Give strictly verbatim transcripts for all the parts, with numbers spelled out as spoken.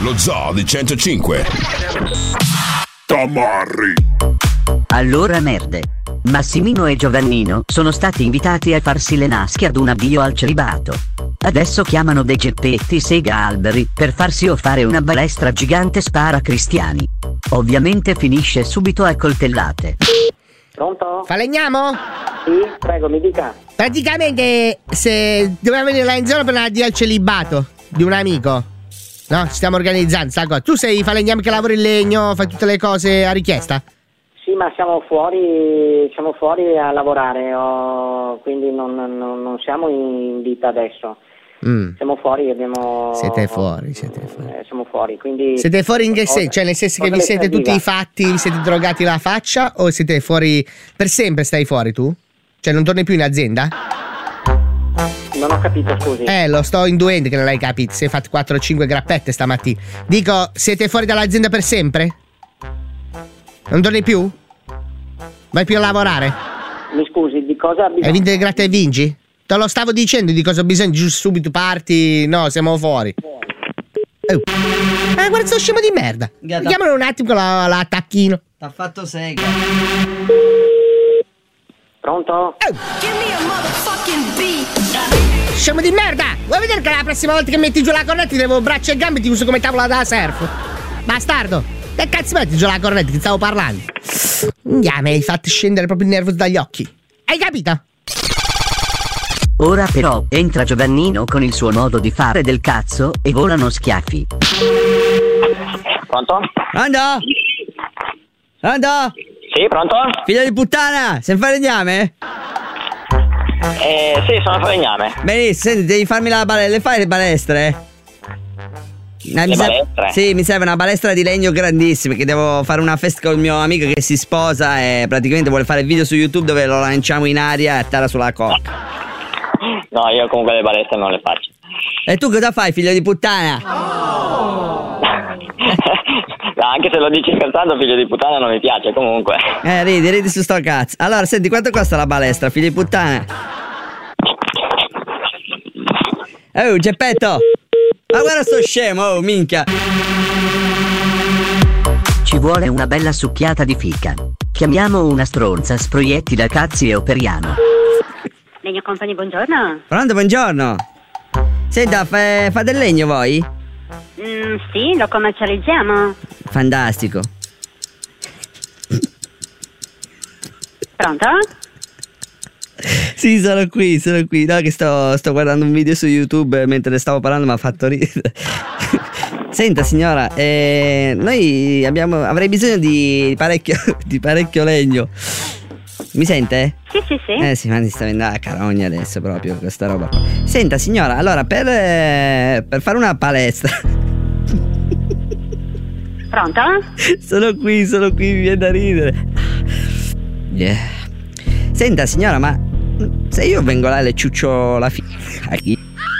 lo zoo di centocinque. Tamarri. Allora merde. Massimino e Giovannino sono stati invitati a farsi le nasche ad un addio al celibato. Adesso chiamano dei geppetti sega alberi per farsi offare una balestra gigante spara cristiani. Ovviamente finisce subito a coltellate. Pronto? Falegniamo? Sì, prego, mi dica. Praticamente se doveva venire là in zona per un addio al celibato di un amico. No, ci stiamo organizzando, sta cosa. Tu sei falegname che lavori in legno, fai tutte le cose a richiesta? Sì, ma siamo fuori, siamo fuori a lavorare, oh, quindi non, non, non siamo in vita adesso. Mm. Siamo fuori, abbiamo... Siete fuori, siete fuori. Eh, siamo fuori, quindi... Siete fuori in che senso? Cioè nel senso che vi siete tutti fatti, vi siete drogati la faccia o siete fuori per sempre? Stai fuori tu? Cioè non torni più in azienda? Non ho capito, scusi. Eh, lo sto induendo che non l'hai capito. Si è fatto quattro o cinque grappette stamattina. Dico, siete fuori dall'azienda per sempre? Non torni più? Vai più a lavorare? Mi scusi, di cosa ha bisogno? Hai vinto il gratta e vinci? Te lo stavo dicendo di cosa ho bisogno, giusto subito parti. No, siamo fuori. Oh. Eh, guarda sto scemo di merda. Gata. Chiamalo un attimo con la, la tacchino. T'ha fatto sega. Pronto? Oh. Scemo di merda! Vuoi vedere che la prossima volta che metti giù la cornetta ti devo braccia e gambe e ti uso come tavola da surf? Bastardo! Che cazzo metti giù la cornetta? Ti stavo parlando. Ya, mi hai fatto scendere proprio il nervoso dagli occhi. Hai capito? Ora però entra Giovannino con il suo modo di fare del cazzo e volano schiaffi. Pronto? Pronto? Pronto? Sì, pronto? Figlio di puttana, sei un falegname? Eh, sì, sono falegname. Benissimo, senti, devi farmi la balestra. Le fai le balestre? Le mi balestre? Serve, sì, mi serve una balestra di legno grandissima, che devo fare una festa con il mio amico che si sposa e praticamente vuole fare il video su YouTube dove lo lanciamo in aria e terra sulla cocca. No, io comunque le balestre non le faccio. E tu cosa fai, figlio di puttana? Oh. No, anche se lo dici scherzando, figlio di puttana non mi piace comunque. Eh, ridi, ridi su sto cazzo. Allora, senti, quanto costa la balestra, figlio di puttana? Oh, Geppetto! Ma guarda sto scemo, oh, minchia! Ci vuole una bella succhiata di fica. Chiamiamo una stronza sproiettila cazzi e operiamo. Legno Company, buongiorno. Pronto, buongiorno. Senta, fa, fa del legno voi? Mm, sì, lo commercializziamo. Fantastico. Pronto? Sì, sono qui, sono qui. No, che sto, sto guardando un video su YouTube mentre stavo parlando, mi ha fatto ridere. Senta signora, eh, noi abbiamo, avrei bisogno di parecchio, di parecchio legno. Mi sente? Sì, sì, sì. Eh sì, ma mi sta venendo la carogna adesso proprio questa roba qua. Senta signora, allora per, eh, per fare una palestra. Pronto? Sono qui, sono qui, mi viene da ridere. Yeah. Senta signora, ma se io vengo là e le ciuccio la fi... a chi?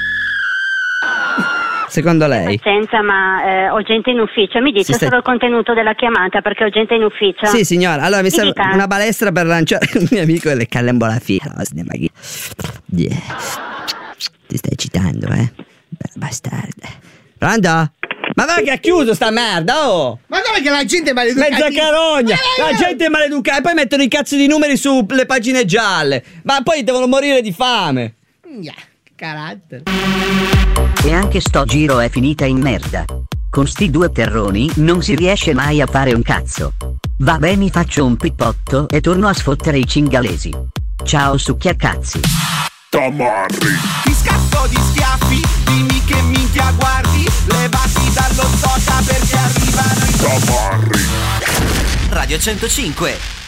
Secondo lei? Pazienza, ma eh, ho gente in ufficio. Mi dice sta... solo il contenuto della chiamata perché ho gente in ufficio. Sì signora, allora mi, mi serve dica. Una balestra per lanciare il mio amico e le callembo la figa. Yeah. Ti stai eccitando, eh? Bastarda. Pronto? Ma va che ha chiuso sta merda, oh! Ma dove che la gente è maleducata? Mezza carogna! La gente è maleducata! E poi mettono i cazzo di numeri sulle pagine gialle! Ma poi devono morire di fame! Yeah, che carattere! E anche sto giro è finita in merda. Con sti due terroni non si riesce mai a fare un cazzo. Vabbè, mi faccio un pippotto e torno a sfottere i cingalesi. Ciao succhiacazzi. Tamarri. Ti scatto di schiaffi, dimmi che minchia guardi, levati dallo soca perché arrivano i Tamarri. Radio centocinque.